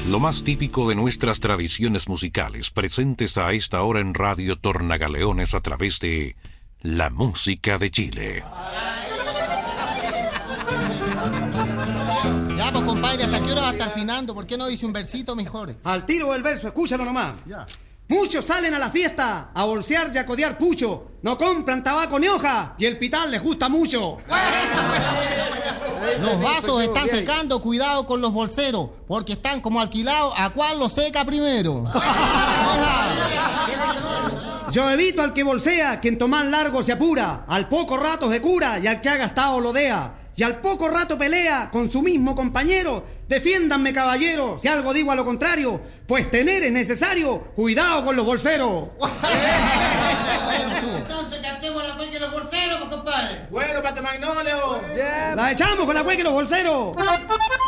Lo más típico de nuestras tradiciones musicales, presentes a esta hora en Radio Tornagaleones a través de la música de Chile. Ya, pues compadre, ¿hasta qué hora va a estar afinando? ¿Por qué no dice un versito mejor? Al tiro del verso, escúchalo nomás. Ya. Muchos salen a la fiesta a bolsear y a codear pucho. No compran tabaco ni hoja y el pital les gusta mucho. Los vasos están secando, cuidado con los bolseros, porque están como alquilados, ¿a cuál lo seca primero? Yo evito al que bolsea, quien tomar largo se apura, al poco rato se cura y al que ha gastado lo dea. Y al poco rato pelea con su mismo compañero. Defiéndanme, caballero, si algo digo a lo contrario, pues tener es necesario. Cuidado con los bolseros. Entonces cantemos la cueca de los bolseros, compadre. Bueno, Pate Magnolio. La echamos con la hueca y los bolseros.